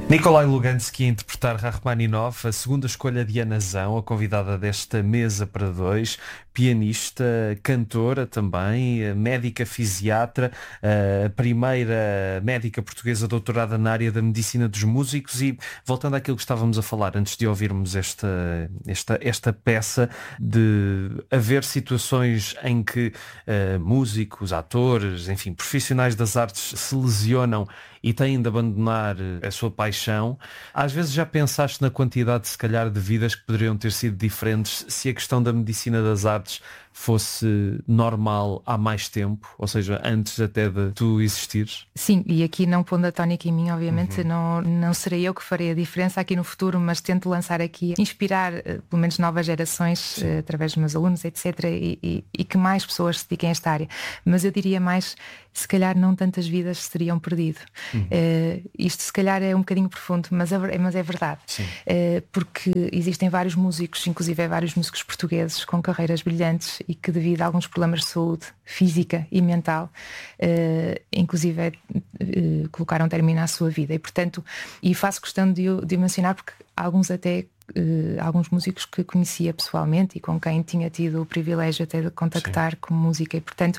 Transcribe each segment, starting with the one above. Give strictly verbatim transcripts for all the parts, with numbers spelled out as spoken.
Nikolai Lugansky a interpretar Rachmaninoff, a segunda escolha de Ana Zão, a convidada desta mesa para dois, pianista, cantora também, médica fisiatra, a primeira médica portuguesa doutorada na área da medicina dos músicos. E voltando àquilo que estávamos a falar antes de ouvirmos esta, esta, esta peça, de haver situações em que uh, músicos, atores, enfim, profissionais das artes se lesionam e têm de abandonar a sua paixão. Às vezes já pensaste na quantidade, se calhar, de vidas que poderiam ter sido diferentes se a questão da medicina das artes fosse normal há mais tempo, ou seja, antes até de tu existires? Sim, e aqui não pondo a tónica em mim, obviamente, uhum. não, não serei eu que farei a diferença aqui no futuro, mas tento lançar aqui, inspirar pelo menos novas gerações, uh, através dos meus alunos, etcétera, e, e, e que mais pessoas se dediquem a esta área. Mas eu diria mais, se calhar não tantas vidas se teriam perdido. Uhum. Uh, isto se calhar é um bocadinho profundo, mas é, mas é verdade. Uh, porque existem vários músicos, inclusive vários músicos portugueses com carreiras brilhantes e que devido a alguns problemas de saúde física e mental, uh, inclusive uh, colocaram término à sua vida. E portanto, e faço questão de, de mencionar porque alguns até Uh, alguns músicos que conhecia pessoalmente e com quem tinha tido o privilégio até de contactar Sim. com música e portanto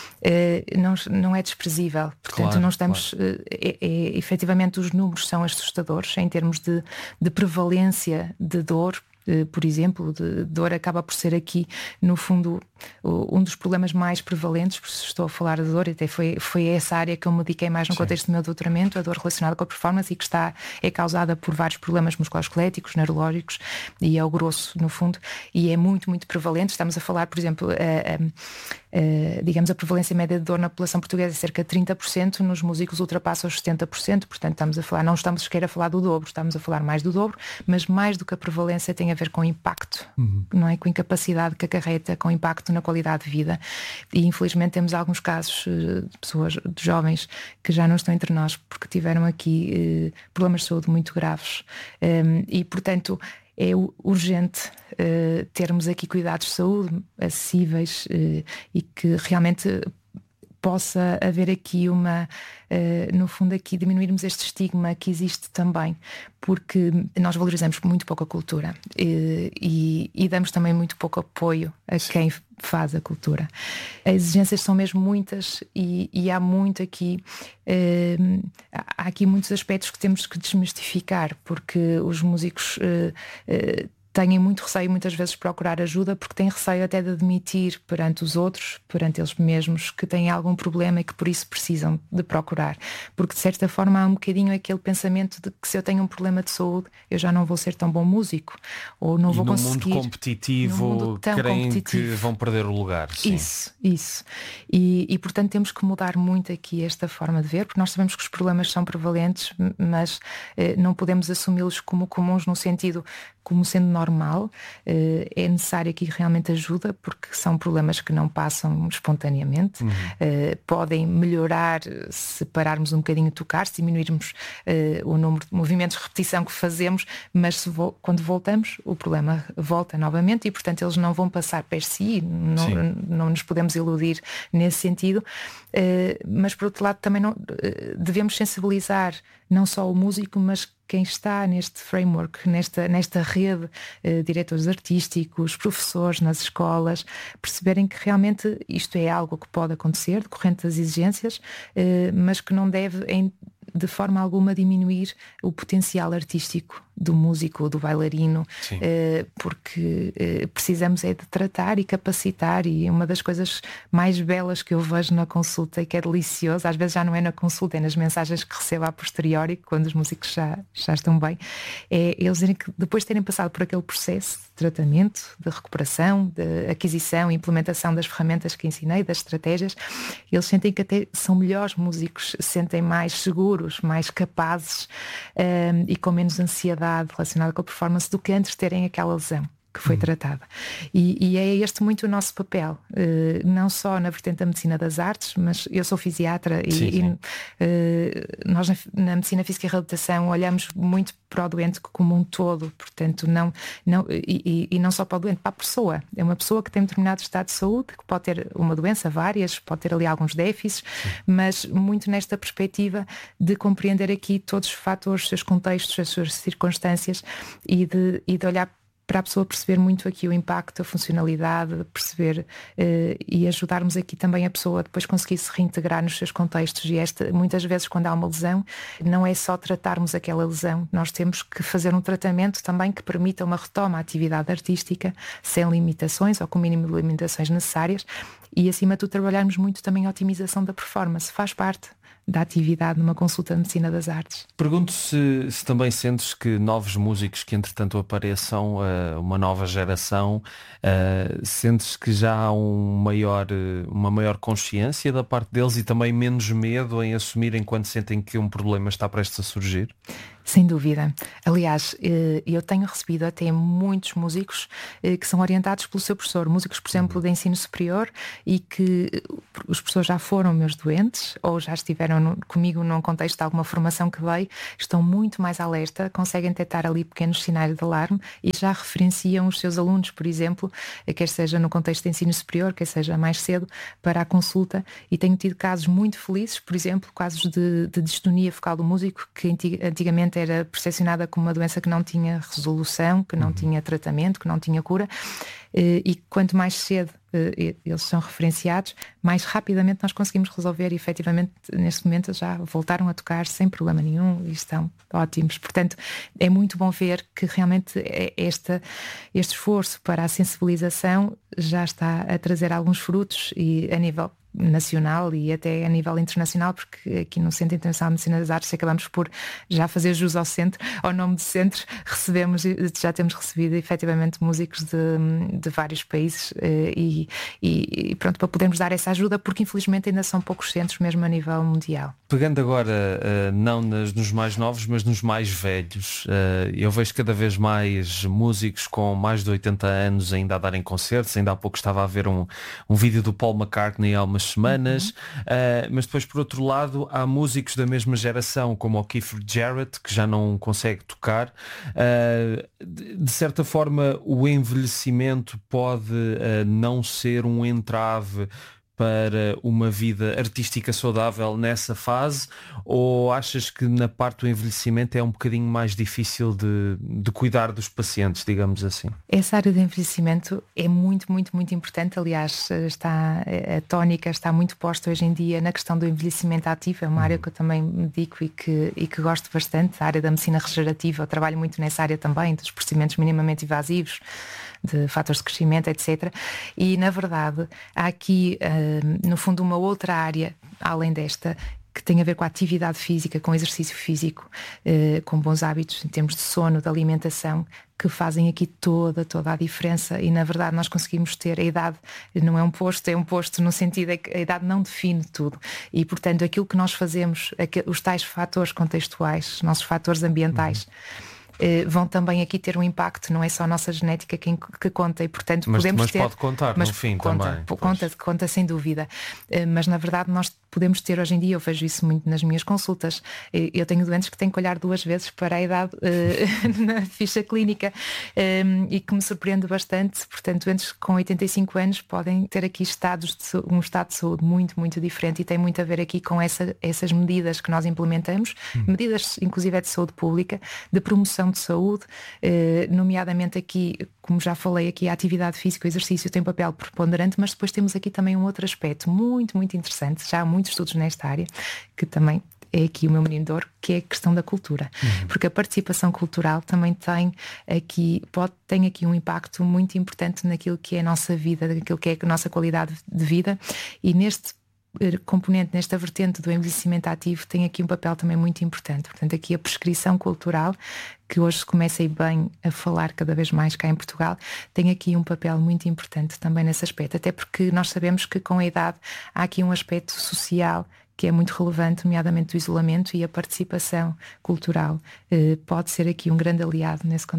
uh, não, não é desprezível, portanto claro, não estamos claro. uh, é, é, efetivamente os números são assustadores em termos de, de prevalência de dor. Por exemplo, de dor acaba por ser aqui, no fundo, um dos problemas mais prevalentes, porque estou a falar de dor, até foi, foi essa área que eu me dediquei mais no Sim. contexto do meu doutoramento, a dor relacionada com a performance e que está, é causada por vários problemas musculoesqueléticos, neurológicos, e é o grosso, no fundo, e é muito, muito prevalente. Estamos a falar, por exemplo, a, a, a, digamos, a prevalência média de dor na população portuguesa é cerca de trinta por cento, nos músicos ultrapassa os setenta por cento, portanto estamos a falar, não estamos sequer a falar do dobro, estamos a falar mais do dobro, mas mais do que a prevalência tem a ver com impacto, uhum. não é? Com incapacidade que acarreta, com impacto na qualidade de vida. E infelizmente temos alguns casos de pessoas, de jovens que já não estão entre nós porque tiveram aqui eh, problemas de saúde muito graves. Um, e portanto é urgente uh, termos aqui cuidados de saúde acessíveis uh, e que realmente possa haver aqui uma, uh, no fundo aqui diminuirmos este estigma que existe também, porque nós valorizamos muito pouco a cultura e, e, e damos também muito pouco apoio a quem faz a cultura. As exigências são mesmo muitas e, e há muito aqui, uh, há aqui muitos aspectos que temos que desmistificar, porque os músicos uh, uh, têm muito receio muitas vezes de procurar ajuda porque têm receio até de admitir perante os outros, perante eles mesmos, que têm algum problema e que por isso precisam de procurar. Porque de certa forma há um bocadinho aquele pensamento de que se eu tenho um problema de saúde eu já não vou ser tão bom músico ou não e vou no conseguir. Mundo competitivo, no mundo tão creem competitivo que vão perder o lugar. Sim. Isso, isso. E, e portanto temos que mudar muito aqui esta forma de ver, porque nós sabemos que os problemas são prevalentes, mas eh, não podemos assumi-los como comuns no sentido como sendo normal. Uh, é necessário aqui realmente ajuda, porque são problemas que não passam espontaneamente. Uhum. Uh, podem melhorar se pararmos um bocadinho de tocar, se diminuirmos uh, o número de movimentos de repetição que fazemos, mas se vo- quando voltamos, o problema volta novamente e, portanto, eles não vão passar per si, não, não nos podemos iludir nesse sentido. Uh, mas, por outro lado, também não, uh, devemos sensibilizar não só o músico, mas quem está neste framework, nesta, nesta rede, eh, diretores artísticos, professores nas escolas, perceberem que realmente isto é algo que pode acontecer, decorrente das exigências, eh, mas que não deve, em, de forma alguma, diminuir o potencial artístico do músico, do bailarino, eh, porque eh, precisamos é de tratar e capacitar, e uma das coisas mais belas que eu vejo na consulta e que é delicioso, às vezes já não é na consulta, é nas mensagens que recebo a posteriori, quando os músicos já, já estão bem, é eles dizerem que depois de terem passado por aquele processo de tratamento, de recuperação, de aquisição e implementação das ferramentas que ensinei, das estratégias, eles sentem que até são melhores músicos, sentem mais seguros, mais capazes um, e com menos ansiedade relacionada com a performance do que antes de terem aquela lesão, que foi uhum. tratada. E, e é este muito o nosso papel, uh, não só na vertente da medicina das artes, mas eu sou fisiatra e, sim, sim. e uh, nós na, na medicina física e reabilitação olhamos muito para o doente como um todo, portanto, não, não, e, e não só para o doente, para a pessoa. É uma pessoa que tem um determinado estado de saúde, que pode ter uma doença, várias, pode ter ali alguns déficits, sim. mas muito nesta perspectiva de compreender aqui todos os fatores, os seus contextos, as suas circunstâncias e de, e de olhar para a pessoa perceber muito aqui o impacto, a funcionalidade, perceber uh, e ajudarmos aqui também a pessoa a depois conseguir se reintegrar nos seus contextos. E esta, muitas vezes quando há uma lesão, não é só tratarmos aquela lesão, nós temos que fazer um tratamento também que permita uma retoma à atividade artística, sem limitações ou com o mínimo de limitações necessárias, e acima de tudo trabalharmos muito também a otimização da performance, faz parte da atividade numa consulta de medicina das artes. Pergunto se, se também sentes que novos músicos que entretanto apareçam, uh, uma nova geração, uh, sentes que já há um maior, uh, uma maior consciência da parte deles e também menos medo em assumirem quando sentem que um problema está prestes a surgir? Sem dúvida. Aliás, eu tenho recebido até muitos músicos que são orientados pelo seu professor, músicos, por exemplo, de ensino superior, e que os professores já foram meus doentes ou já estiveram no, comigo num contexto de alguma formação que veio, estão muito mais alerta, conseguem detectar ali pequenos sinais de alarme e já referenciam os seus alunos, por exemplo, quer seja no contexto de ensino superior, quer seja mais cedo, para a consulta. E tenho tido casos muito felizes, por exemplo, casos de, de distonia focal do músico, que antigamente era percepcionada como uma doença que não tinha resolução, que não uhum. tinha tratamento, que não tinha cura, e quanto mais cedo eles são referenciados, mais rapidamente nós conseguimos resolver, e efetivamente neste momento já voltaram a tocar sem problema nenhum e estão ótimos. Portanto, é muito bom ver que realmente esta, este esforço para a sensibilização já está a trazer alguns frutos, e a nível nacional e até a nível internacional, porque aqui no Centro Internacional de Medicina das Artes acabamos por já fazer jus ao centro, ao nome do centro, recebemos, já temos recebido efetivamente músicos de, de vários países e, e, e pronto, para podermos dar essa ajuda, porque infelizmente ainda são poucos centros mesmo a nível mundial. Pegando agora, não nas, nos mais novos, mas nos mais velhos, eu vejo cada vez mais músicos com mais de oitenta anos ainda a darem concertos. Ainda há pouco estava a ver um, um vídeo do Paul McCartney há umas semanas, uhum. uh, mas depois por outro lado há músicos da mesma geração como o Keith Jarrett, que já não consegue tocar. Uh, de, de certa forma o envelhecimento pode uh, não ser um entrave para uma vida artística saudável nessa fase, ou achas que na parte do envelhecimento é um bocadinho mais difícil de, de cuidar dos pacientes, digamos assim? Essa área de envelhecimento é muito, muito, muito importante. Aliás, está, a tónica está muito posta hoje em dia na questão do envelhecimento ativo. É uma hum. área que eu também me dedico e que, e que gosto bastante. A área da medicina regenerativa, eu trabalho muito nessa área também, dos procedimentos minimamente invasivos, de fatores de crescimento, etcétera. E, na verdade, há aqui, uh, no fundo, uma outra área, além desta, que tem a ver com a atividade física, com o exercício físico, uh, com bons hábitos em termos de sono, de alimentação, que fazem aqui toda, toda a diferença. E, na verdade, nós conseguimos ter a idade, não é um posto, é um posto no sentido de que a idade não define tudo. E, portanto, aquilo que nós fazemos, os tais fatores contextuais, os nossos fatores ambientais, uhum. vão também aqui ter um impacto, não é só a nossa genética quem, que conta, e portanto mas, podemos mas ter... pode contar mas no fim conta, também. Conta, conta sem dúvida. Mas na verdade nós podemos ter hoje em dia, eu vejo isso muito nas minhas consultas, eu tenho doentes que têm que olhar duas vezes para a idade uh, na ficha clínica, um, e que me surpreende bastante. Portanto, doentes com oitenta e cinco anos podem ter aqui estados de, um estado de saúde muito, muito diferente, e tem muito a ver aqui com essa, essas medidas que nós implementamos, hum. medidas inclusive de saúde pública, de promoção de saúde, uh, nomeadamente aqui, como já falei aqui, a atividade física, o exercício tem um papel preponderante, mas depois temos aqui também um outro aspecto muito, muito interessante. Já há muitos estudos nesta área, que também é aqui o meu menino de ouro, que é a questão da cultura. Uhum. Porque a participação cultural também tem aqui, pode, tem aqui um impacto muito importante naquilo que é a nossa vida, naquilo que é a nossa qualidade de vida, e neste componente, nesta vertente do envelhecimento ativo, tem aqui um papel também muito importante. Portanto, aqui a prescrição cultural, que hoje se começa aí bem a falar cada vez mais cá em Portugal, tem aqui um papel muito importante também nesse aspecto, até porque nós sabemos que com a idade há aqui um aspecto social que é muito relevante, nomeadamente o isolamento, e a participação cultural eh, pode ser aqui um grande aliado nesse contexto.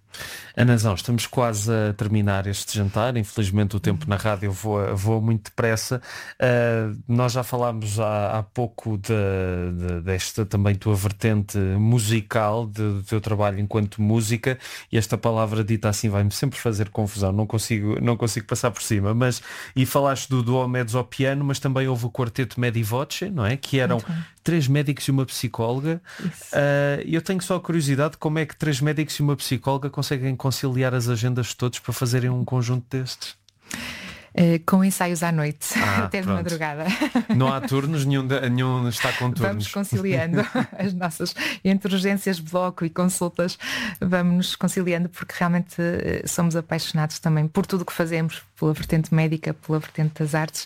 Anazão, estamos quase a terminar este jantar. Infelizmente o tempo na rádio voa, voa muito depressa. Uh, nós já falámos há, há pouco de, de, desta também tua vertente musical, de, do teu trabalho enquanto música, e esta palavra dita assim vai-me sempre fazer confusão, não consigo, não consigo passar por cima. Mas, e falaste do duo mezzo piano, mas também houve o quarteto Medivoce, não é? Que eram três médicos e uma psicóloga. Uh, eu tenho só a curiosidade como é que três médicos e uma psicóloga conseguem conciliar as agendas de todos para fazerem um conjunto destes? Uh, com ensaios à noite, ah, até de pronto. madrugada. Não há turnos, nenhum, de, nenhum está com turnos. Vamos conciliando as nossas, entre urgências de bloco e consultas, vamos nos conciliando porque realmente uh, somos apaixonados também por tudo o que fazemos, pela vertente médica, pela vertente das artes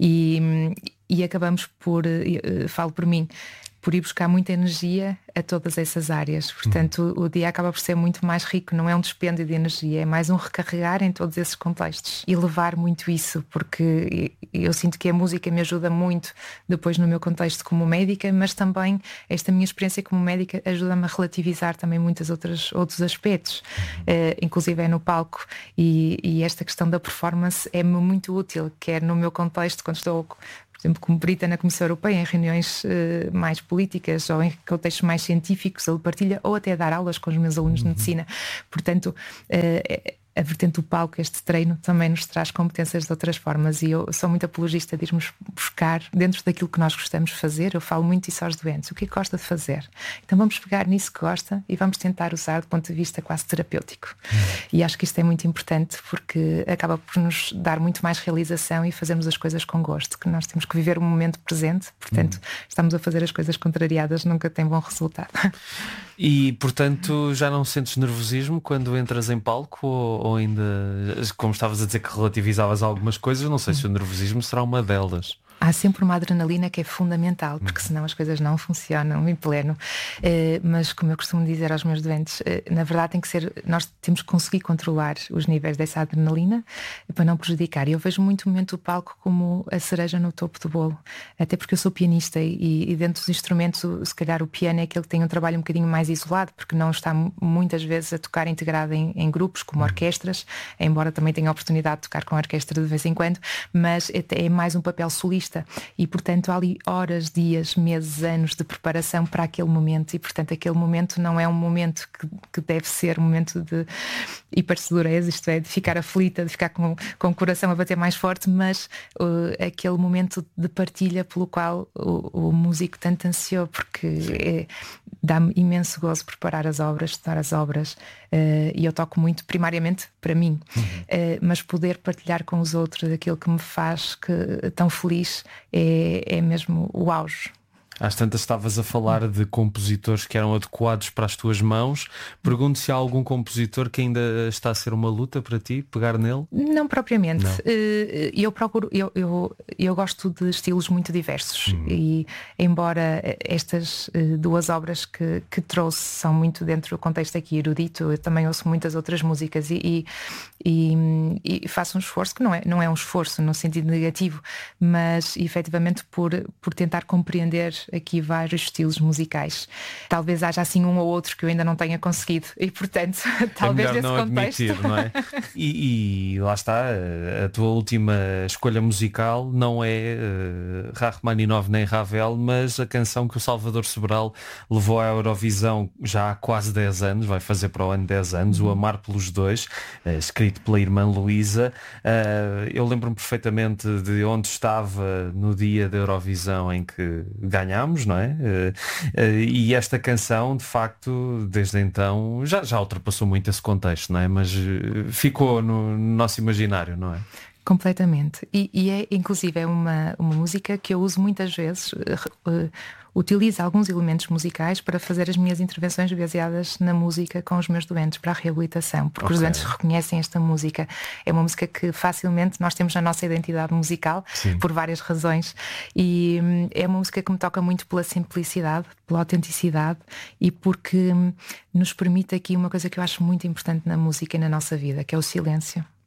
e, e acabamos por, uh, falo por mim, por ir buscar muita energia a todas essas áreas. Portanto, o, o dia acaba por ser muito mais rico, não é um dispêndio de energia, é mais um recarregar em todos esses contextos e levar muito isso, porque eu sinto que a música me ajuda muito depois no meu contexto como médica, mas também esta minha experiência como médica ajuda-me a relativizar também muitos outros, outros aspectos, uh, inclusive é no palco e, e esta questão da performance é-me muito útil, quer no meu contexto, quando estou, por exemplo, como perita na Comissão Europeia, em reuniões uh, mais políticas ou em contextos mais científicos, ele partilha, ou até dar aulas com os meus alunos de medicina. Portanto, uh, a vertente do palco, este treino, também nos traz competências de outras formas e eu sou muito apologista de irmos buscar dentro daquilo que nós gostamos de fazer. Eu falo muito isso aos doentes, o que é que gosta de fazer? Então vamos pegar nisso que gosta e vamos tentar usar do ponto de vista quase terapêutico. Hum. E acho que isto é muito importante porque acaba por nos dar muito mais realização e fazermos as coisas com gosto, que nós temos que viver o momento presente, portanto hum. estamos a fazer as coisas contrariadas, nunca tem bom resultado. E portanto já não sentes nervosismo quando entras em palco ou, ou ainda, como estavas a dizer que relativizavas algumas coisas, não sei se o nervosismo será uma delas. Há sempre uma adrenalina que é fundamental, porque senão as coisas não funcionam em pleno. Uh, mas como eu costumo dizer aos meus doentes, uh, na verdade tem que ser, nós temos que conseguir controlar os níveis dessa adrenalina para não prejudicar. E eu vejo muito o momento do palco como a cereja no topo do bolo. Até porque eu sou pianista e, e dentro dos instrumentos, se calhar o piano é aquele que tem um trabalho um bocadinho mais isolado, porque não está muitas vezes a tocar integrado em, em grupos, como orquestras, embora também tenha a oportunidade de tocar com a orquestra de vez em quando, mas é, é mais um papel solista. E portanto há ali horas, dias, meses, anos de preparação para aquele momento e portanto aquele momento não é um momento que, que deve ser um momento de hipersedureza, isto é, de ficar aflita, de ficar com, com o coração a bater mais forte, mas uh, aquele momento de partilha pelo qual o, o músico tanto ansiou, porque é, dá-me imenso gozo preparar as obras, estudar as obras uh, e eu toco muito primariamente para mim, uhum. uh, mas poder partilhar com os outros aquilo que me faz que, tão feliz é, é mesmo o auge. Às tantas estavas a falar de compositores que eram adequados para as tuas mãos. Pergunto se há algum compositor que ainda está a ser uma luta para ti, pegar nele? Não propriamente. Não. Eu procuro, eu, eu, eu gosto de estilos muito diversos hum. e embora estas duas obras que, que trouxe são muito dentro do contexto aqui erudito, eu também ouço muitas outras músicas e, e, e faço um esforço que não é, não é um esforço no sentido negativo, mas efetivamente por, por tentar compreender aqui vários estilos musicais. Talvez haja assim um ou outro que eu ainda não tenha conseguido e portanto talvez é nesse não contexto admitir, não é? e, e lá está, a tua última escolha musical não é uh, Rachmaninoff nem Ravel, mas a canção que o Salvador Sobral levou à Eurovisão já há quase dez anos, vai fazer para o ano dez anos, o Amar pelos Dois, uh, escrito pela irmã Luísa. Uh, eu lembro-me perfeitamente de onde estava no dia da Eurovisão em que ganhamos, não é? Uh, uh, e esta canção, de facto, desde então, já, já ultrapassou muito esse contexto, não é? Mas uh, ficou no, no nosso imaginário, não é? Completamente. E, e é, inclusive, é uma, uma música que eu uso muitas vezes, uh, uh, utilizo alguns elementos musicais para fazer as minhas intervenções baseadas na música com os meus doentes, para a reabilitação, porque okay. os doentes reconhecem esta música. É uma música que facilmente nós temos a nossa identidade musical, Sim. por várias razões, e hum, é uma música que me toca muito pela simplicidade, pela autenticidade e porque hum, nos permite aqui uma coisa que eu acho muito importante na música e na nossa vida, que é o silêncio.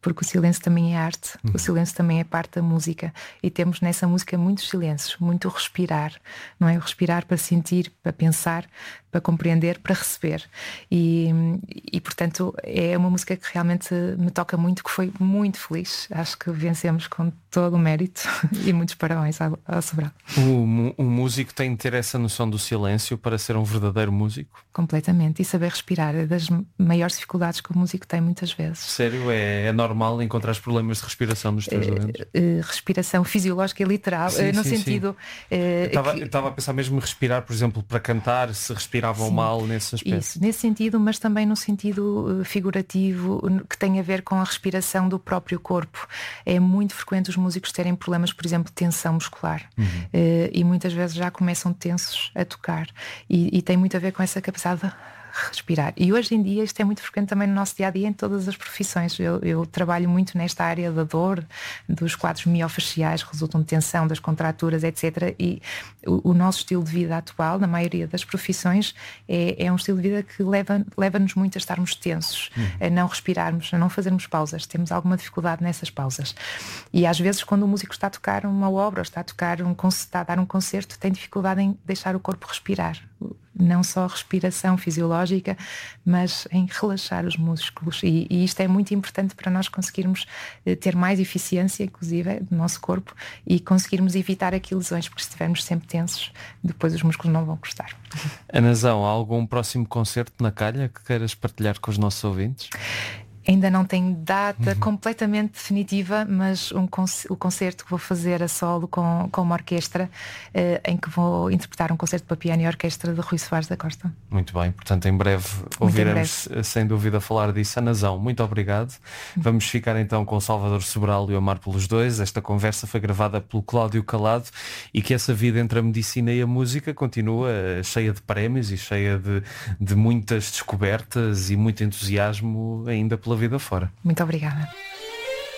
porque o silêncio também é arte, uhum. o silêncio também é parte da música, e temos nessa música muitos silêncios, muito respirar, não é? O respirar para sentir, para pensar, para compreender, para receber. E, e portanto é uma música que realmente me toca muito, que foi muito feliz. Acho que vencemos com todo o mérito e muitos parabéns ao, ao Sobral. O, o músico tem de ter essa noção do silêncio para ser um verdadeiro músico? Completamente. E saber respirar é das maiores dificuldades que o músico tem muitas vezes. Sério? É, é normal encontrar problemas de respiração nos teus doentes? Uh, uh, respiração fisiológica e literal, sim, uh, no sim, sentido... Sim. Uh, eu estava a pensar mesmo em respirar, por exemplo, para cantar, se respiravam sim, mal nesse aspecto. Isso, nesse sentido, mas também no sentido figurativo, que tem a ver com a respiração do próprio corpo. É muito frequente os músicos terem problemas, por exemplo, de tensão muscular. Uhum. Uh, e muitas vezes já começam tensos a tocar. E, e tem muito a ver com essa capacidade de respirar. E hoje em dia isto é muito frequente também no nosso dia-a-dia em todas as profissões. Eu, eu trabalho muito nesta área da dor, dos quadros miofasciais que resultam de tensão, das contraturas, etcétera. E o, o nosso estilo de vida atual, na maioria das profissões, é, é um estilo de vida que leva, leva-nos muito a estarmos tensos, uhum. a não respirarmos, a não fazermos pausas. Temos alguma dificuldade nessas pausas. E às vezes quando o músico está a tocar uma obra, ou está a, tocar um, está a dar um concerto, tem dificuldade em deixar o corpo respirar. Não só respiração fisiológica, mas em relaxar os músculos. E, e isto é muito importante para nós conseguirmos ter mais eficiência, inclusive, do nosso corpo e conseguirmos evitar aqui lesões, porque se estivermos sempre tensos, depois os músculos não vão gostar. Anazão, há algum próximo concerto na calha que queiras partilhar com os nossos ouvintes? Ainda não tenho data uhum. completamente definitiva, mas um conce- o concerto que vou fazer a solo com, com uma orquestra, eh, em que vou interpretar um concerto para piano e orquestra de Rui Soares da Costa. Muito bem, portanto em breve muito ouviremos em breve. Sem dúvida falar disso. Anazão, muito obrigado. Uhum. Vamos ficar então com o Salvador Sobral e o Amar pelos Dois. Esta conversa foi gravada pelo Cláudio Calado e que essa vida entre a medicina e a música continua cheia de prémios e cheia de, de muitas descobertas e muito entusiasmo ainda pela vida fora. Muito obrigada.